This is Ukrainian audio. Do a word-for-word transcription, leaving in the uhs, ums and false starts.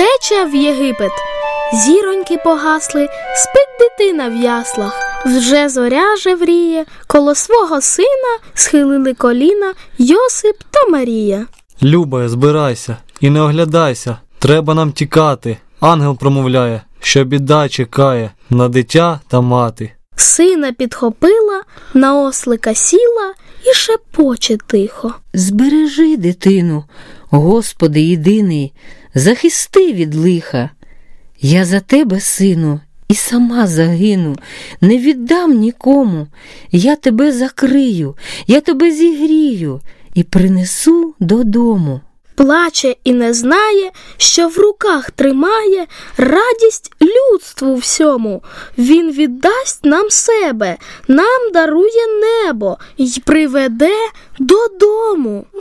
Втеча в Єгипет. Зіроньки погасли, спить дитина в яслах. Вже зоря жевріє, коло свого сина схилили коліна Йосип та Марія. Любе, збирайся і не оглядайся, треба нам тікати. Ангел промовляє, що біда чекає на дитя та мати. Сина підхопила, на ослика сіла і шепоче тихо. Збережи дитину, Господи єдиний, захисти від лиха. Я за тебе, сину, і сама загину, не віддам нікому. Я тебе закрию, я тебе зігрію і принесу додому. Плаче і не знає, що в руках тримає радість людству всьому. Він віддасть нам себе, нам дарує небо й приведе додому.